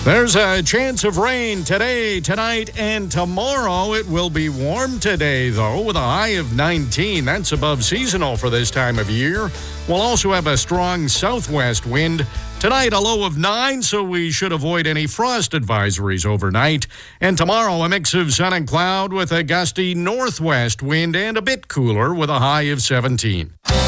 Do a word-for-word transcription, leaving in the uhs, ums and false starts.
There's a chance of rain today, tonight, and tomorrow. It will be warm today, though, with a high of nineteen. That's above seasonal for this time of year. We'll also have a strong southwest wind. Tonight, a low of nine, so we should avoid any frost advisories overnight. And tomorrow, a mix of sun and cloud with a gusty northwest wind and a bit cooler with a high of seventeen.